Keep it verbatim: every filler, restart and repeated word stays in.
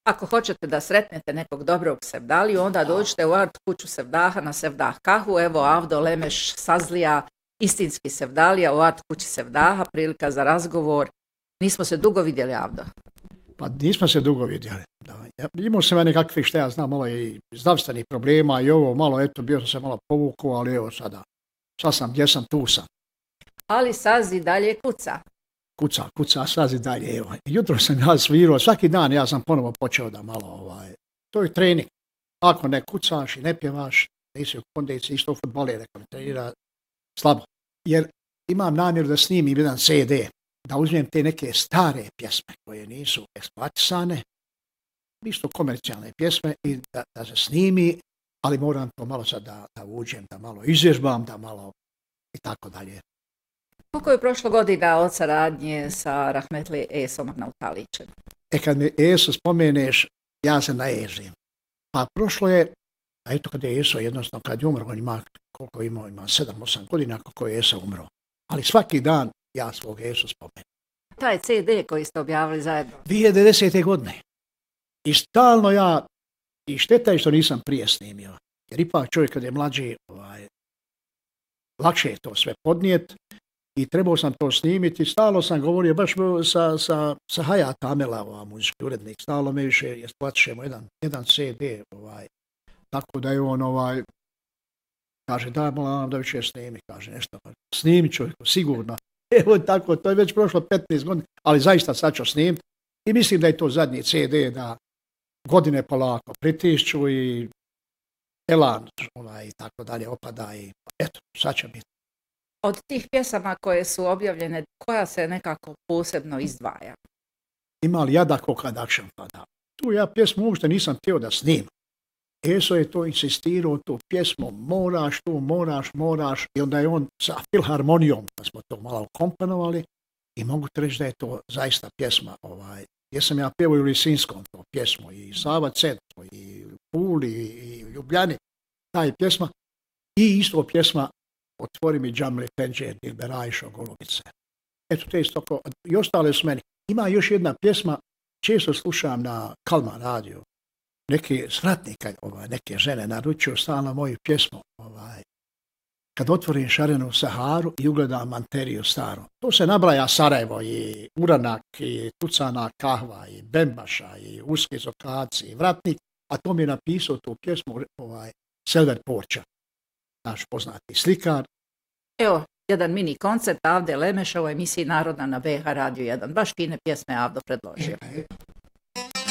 Ako hoćete da sretnete nekog dobrog sevdaliju, onda dođite u art kuću Sevdaha na Sevdah kahu. Evo Avdo Lemeš Sazlija, istinski sevdalija u art kući Sevdaha, prilika za razgovor. Nismo se dugo vidjeli, Avdo. Pa nismo se dugo vidjeli. Da. Ja, imao sam ja nekakvih, što ja znam, malo i zdravstvenih problema i ovo, malo, eto, bio sam se malo povukao, ali evo sada, sad sam, gdje sam, tu sam. Ali Sazi dalje kuca. Kuca, kuca, Sazi dalje, evo. Jutro sam ja svirao, svaki dan ja sam ponovo počeo da malo, ovaj, to je trening. Ako ne kucaš i ne pjevaš, nisi u kondiciji, isto u futbolu, neko ne trenira slabo. Jer imam namjeru da snimim jedan ce de, da uzmem te neke stare pjesme koje nisu eksploatisane, isto komercijalne pjesme i da, da se snimi, ali moram to malo sad da, da uđem, da malo izvježbam, da malo i tako dalje. Koliko je prošlo godina od saradnje sa Rahmetli Esom Nautalićem? E kad mi Eso spomeneš, ja se naježim. Pa prošlo je, a eto kad je Eso jednostavno, kad je umro, on ima, koliko imao, ima sedam osam godina kako je Eso umro. Ali svaki dan ja svog Eso spomenem. Taj ce de koji ste objavili zajedno? dvije hiljade desete. godine. I stalno ja, i šteta je što nisam prije snimio. Jer ipak čovjek kad je mlađi, ovaj, lakše je to sve podnijet i trebao sam to snimiti. Stalno sam govorio baš sa, sa, sa Hayat Amela, ovaj, muzički urednik, stalno me više isplatišemo jedan, jedan ce de. Ovaj. Tako da je on, ovaj, kaže, daj mola da više snimi, kaže nešto. Snimi čovjeku, sigurno. Evo tako, to je već prošlo petnaest godina, ali zaista sad ću snimiti. I mislim da je to zadnji ce de, da godine polako pritišću i elan ovaj, i tako dalje opada i eto, sad će biti. Od tih pjesama koje su objavljene, koja se nekako posebno izdvaja? Ima li Jadako kad akšan pada? Tu ja pjesmu uopšte nisam htio da snimam. Eso je to insistirao, tu pjesmu moraš, tu moraš, moraš i onda je on sa filharmonijom, pa smo to malo komponovali i mogu ti reći da je to zaista pjesma. Ovaj, gdje sam ja pjevao u Lisinskom to pjesmu i Sava Centro i u Puli i u Ljubljani, ta je pjesma i isto pjesma Otvori mi džamle tenđer ili Berajšo Golubice. Eto te isto, i ostale su meni. Ima još jedna pjesma, često slušam na Kalma radio. Neki sratnika, ovaj, neke žene naručuju stalno moju pjesmu. Ovaj, kad otvorim šarenu Saharu i ugledam Manteriju staru. To se nabraja Sarajevo i Uranak i Tucana Kahva i Bembaša i Uski Zokaci i Vratnik, a to mi je napisao tu pjesmu ovaj, Selver Porča, naš poznati slikar. Evo, jedan mini koncert Avde Lemeša u emisiji Narodna na be ha Radio jedan. Baš fine pjesme Avdo predložio.